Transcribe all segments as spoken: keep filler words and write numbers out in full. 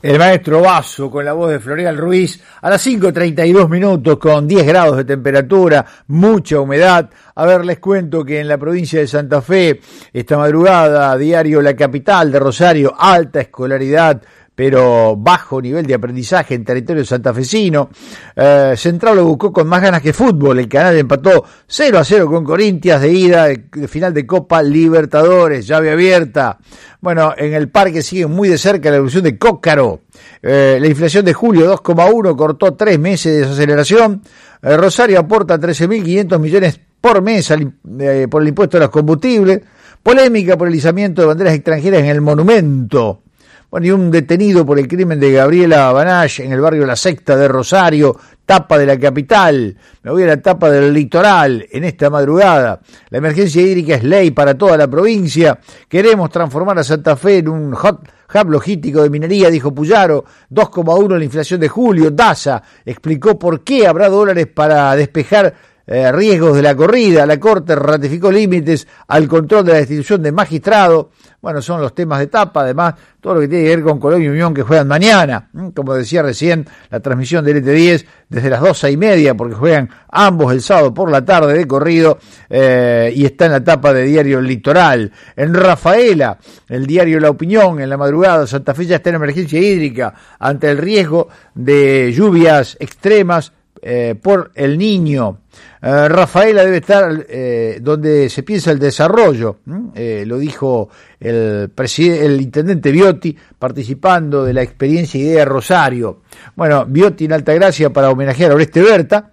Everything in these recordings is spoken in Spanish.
El maestro Basso con la voz de Floreal Ruiz a las cinco treinta y dos minutos con diez grados de temperatura, mucha humedad. A ver, les cuento que en la provincia de Santa Fe, esta madrugada, diario La Capital de Rosario, alta escolaridad, pero bajo nivel de aprendizaje en territorio santafesino. Eh, Central lo buscó con más ganas que fútbol. El Canal empató cero a cero con Corinthians de ida de, de final de Copa Libertadores, llave abierta. Bueno, en el parque sigue muy de cerca la evolución de Cócaro. Eh, la inflación de julio dos coma uno cortó tres meses de desaceleración. Eh, Rosario aporta trece mil quinientos millones por mes al, eh, por el impuesto a los combustibles. Polémica por el izamiento de banderas extranjeras en el monumento. Bueno, y un detenido por el crimen de Gabriela Banach en el barrio La Sexta de Rosario, tapa de La Capital. Me voy a la tapa del Litoral en esta madrugada. La emergencia hídrica es ley para toda la provincia. Queremos transformar a Santa Fe en un hot hub logístico de minería, dijo Puyaro. dos coma uno la inflación de julio. Daza explicó por qué habrá dólares para despejar Eh, riesgos de la corrida. La Corte ratificó límites al control de la destitución de magistrados. Bueno, son los temas de tapa, además, todo lo que tiene que ver con Colón y Unión que juegan mañana. Como decía recién, la transmisión del E T diez desde las doce y media, porque juegan ambos el sábado por la tarde de corrido, eh, y está en la tapa de Diario Litoral. En Rafaela, el diario La Opinión, en la madrugada, Santa Fe ya está en emergencia hídrica ante el riesgo de lluvias extremas eh, por el Niño. Uh, Rafaela debe estar eh, donde se piensa el desarrollo, eh, lo dijo el, el intendente Biotti participando de la experiencia Idea Rosario. Bueno, Biotti en Altagracia para homenajear a Oreste Berta.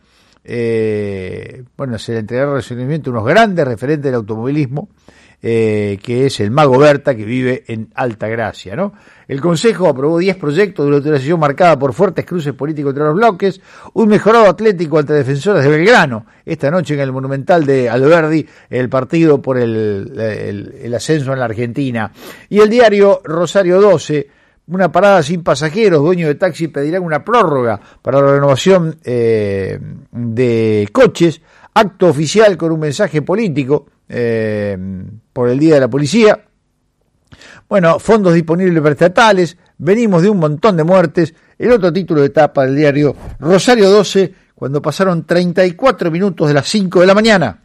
Eh, bueno, se le entregará reconocimiento a unos grandes referentes del automovilismo, eh, que es el Mago Berta, que vive en Altagracia, ¿no? El Consejo aprobó diez proyectos de una autorización marcada por fuertes cruces políticos entre los bloques, un mejorado Atlético ante Defensores de Belgrano, esta noche en el Monumental de Alberdi, el partido por el, el, el ascenso en la Argentina. Y el diario Rosario doce, una parada sin pasajeros, dueños de taxi pedirán una prórroga para la renovación eh, de coches, acto oficial con un mensaje político eh, por el Día de la Policía. Bueno, fondos disponibles para estatales, venimos de un montón de muertes. El otro título de etapa del diario Rosario doce, cuando pasaron treinta y cuatro minutos de las cinco de la mañana.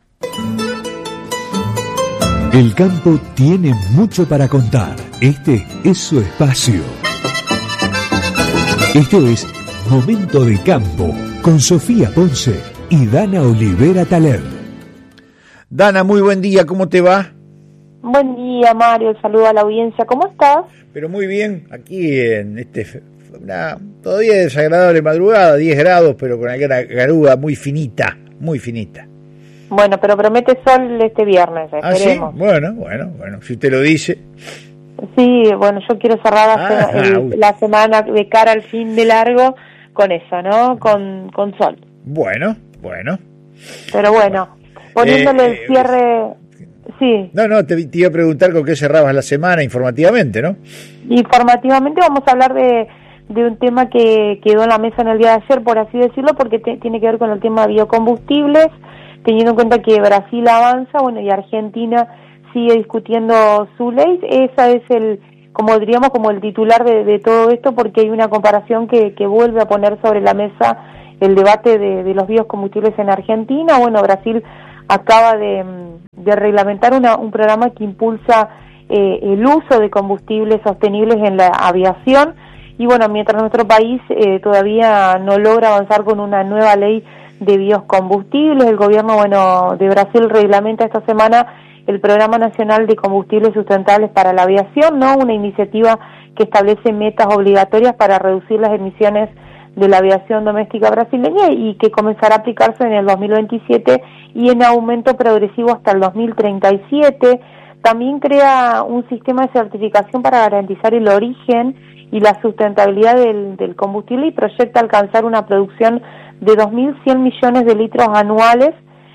El campo tiene mucho para contar. Este es su espacio. Esto es Momento de Campo, con Sofía Ponce y Dana Olivera Taler. Dana, muy buen día, ¿cómo te va? Buen día, Mario, saludo a la audiencia, ¿cómo estás? Pero muy bien, aquí en este, una todavía desagradable madrugada, diez grados, pero con una garuga muy finita, muy finita. Bueno, pero promete sol este viernes, esperemos. ¿Ah, sí? Bueno, bueno, bueno, si usted lo dice. Sí, bueno, yo quiero cerrar ah, el, uh. la semana de cara al fin de largo con eso, ¿no? Con, con sol. Bueno, bueno. Pero bueno, poniéndole eh, el cierre... Sí. No, no, te, te iba a preguntar con qué cerrabas la semana informativamente, ¿no? Informativamente vamos a hablar de, de un tema que quedó en la mesa en el día de ayer, por así decirlo, porque te, tiene que ver con el tema de biocombustibles, teniendo en cuenta que Brasil avanza, bueno, y Argentina sigue discutiendo su ley. Esa es el, como diríamos, como el titular de, de todo esto, porque hay una comparación que, que vuelve a poner sobre la mesa el debate de, de los biocombustibles en Argentina. Bueno, Brasil acaba de, de reglamentar una, un programa que impulsa eh, el uso de combustibles sostenibles en la aviación, y bueno, mientras nuestro país eh, todavía no logra avanzar con una nueva ley de biocombustibles, el gobierno, bueno, de Brasil reglamenta esta semana el Programa Nacional de Combustibles Sustentables para la Aviación, ¿no? Una iniciativa que establece metas obligatorias para reducir las emisiones de la aviación doméstica brasileña y que comenzará a aplicarse en el dos mil veintisiete y en aumento progresivo hasta el dos mil treinta y siete. También crea un sistema de certificación para garantizar el origen y la sustentabilidad del, del combustible y proyecta alcanzar una producción de dos mil cien millones de litros anuales,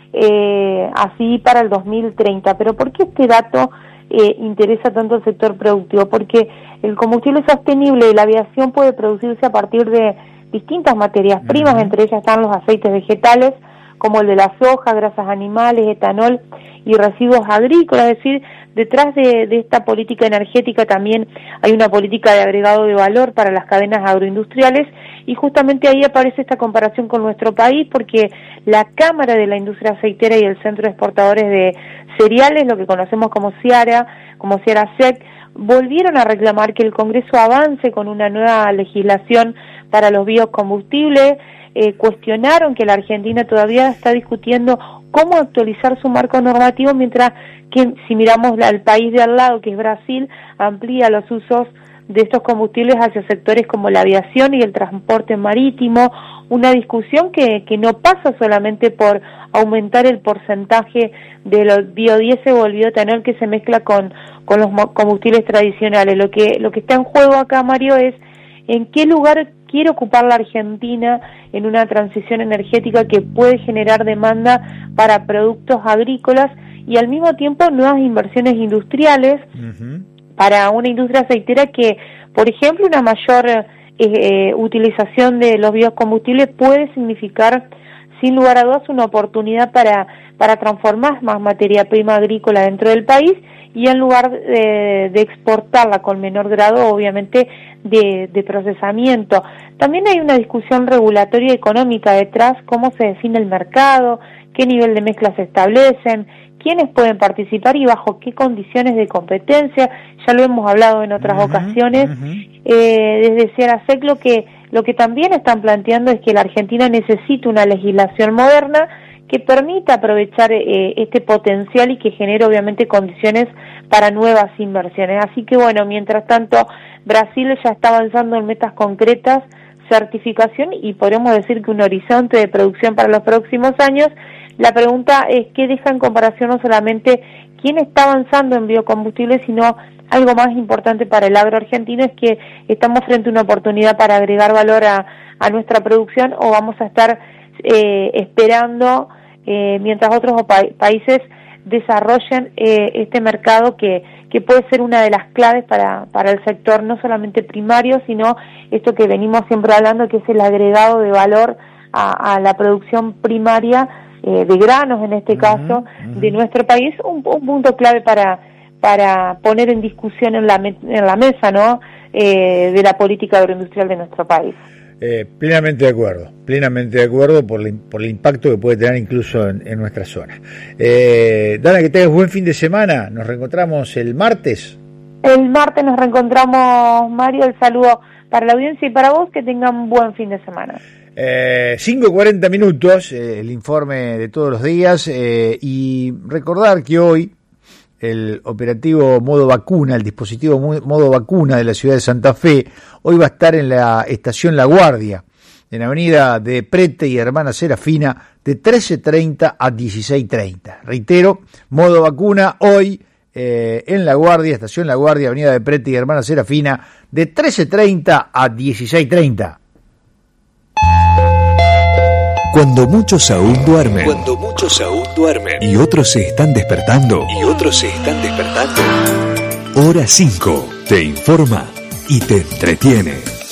eh, así para el dos mil treinta. Pero ¿por qué este dato eh, interesa tanto al sector productivo? Porque el combustible sostenible de la aviación puede producirse a partir de distintas materias primas, uh-huh. Entre ellas están los aceites vegetales, como el de la soja, grasas animales, etanol y residuos agrícolas. Es decir, detrás de, de esta política energética también hay una política de agregado de valor para las cadenas agroindustriales, y justamente ahí aparece esta comparación con nuestro país, porque la Cámara de la Industria Aceitera y el Centro de Exportadores de Cereales, lo que conocemos como CIARA, como CIARA-SEC, volvieron a reclamar que el Congreso avance con una nueva legislación para los biocombustibles. Eh, cuestionaron que la Argentina todavía está discutiendo cómo actualizar su marco normativo, mientras que si miramos al país de al lado, que es Brasil, amplía los usos de estos combustibles hacia sectores como la aviación y el transporte marítimo. Una discusión que, que no pasa solamente por aumentar el porcentaje de los biodiesel o el bioetanol que se mezcla con, con los combustibles tradicionales. Lo que, lo que está en juego acá, Mario, es en qué lugar quiere ocupar la Argentina en una transición energética que puede generar demanda para productos agrícolas y al mismo tiempo nuevas inversiones industriales. Uh-huh. Para una industria aceitera que, por ejemplo, una mayor eh, eh, utilización de los biocombustibles puede significar, sin lugar a dudas, una oportunidad para, para transformar más materia prima agrícola dentro del país, y en lugar de, de exportarla con menor grado, obviamente, de, de procesamiento. También hay una discusión regulatoria y económica detrás, cómo se define el mercado, qué nivel de mezcla se establecen, quiénes pueden participar y bajo qué condiciones de competencia. Ya lo hemos hablado en otras uh-huh, ocasiones. Uh-huh. Eh, desde CIARA-SEC lo que, lo que también están planteando es que la Argentina necesita una legislación moderna que permita aprovechar eh, este potencial y que genere obviamente condiciones para nuevas inversiones. Así que bueno, mientras tanto Brasil ya está avanzando en metas concretas, certificación y podríamos decir que un horizonte de producción para los próximos años. La pregunta es qué deja en comparación no solamente quién está avanzando en biocombustibles, sino algo más importante para el agro argentino, es que estamos frente a una oportunidad para agregar valor a, a nuestra producción, o vamos a estar eh, esperando eh, mientras otros pa- países desarrollen eh, este mercado que, que puede ser una de las claves para, para el sector, no solamente primario, sino esto que venimos siempre hablando, que es el agregado de valor a, a la producción primaria eh, de granos, en este uh-huh, caso, uh-huh. de nuestro país, un, un punto clave para, para poner en discusión en la, me, en la mesa, ¿no?, eh, de la política agroindustrial de nuestro país. Eh, plenamente de acuerdo, plenamente de acuerdo por, la, por el impacto que puede tener incluso en, en nuestra zona. Eh, Dana, que tengas buen fin de semana, nos reencontramos el martes. El martes nos reencontramos, Mario, el saludo para la audiencia y para vos, que tengan buen fin de semana. Eh, cinco y cuarenta minutos, eh, el informe de todos los días, eh, y recordar que hoy el operativo modo vacuna, el dispositivo modo vacuna de la ciudad de Santa Fe, hoy va a estar en la estación La Guardia, en la avenida de Prete y Hermana Serafina, de trece treinta a dieciséis treinta. Reitero, modo vacuna hoy eh, en La Guardia, estación La Guardia, avenida de Prete y Hermana Serafina, de trece treinta a dieciséis treinta. Cuando muchos aún duermen, cuando muchos aún duermen y otros se están despertando, y otros se están despertando, Hora cinco te informa y te entretiene.